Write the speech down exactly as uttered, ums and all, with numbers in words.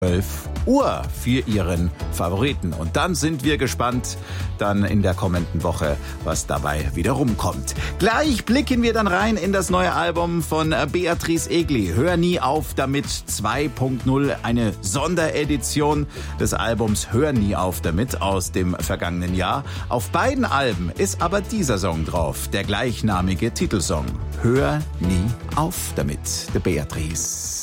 zwölf Uhr für Ihren Favoriten. Und dann sind wir gespannt, dann in der kommenden Woche, was dabei wieder rumkommt. Gleich blicken wir dann rein in das neue Album von Beatrice Egli. Hör nie auf damit zwei Punkt null, eine Sonderedition des Albums Hör nie auf damit aus dem vergangenen Jahr. Auf beiden Alben ist aber dieser Song drauf, der gleichnamige Titelsong. Hör nie auf damit, der Beatrice.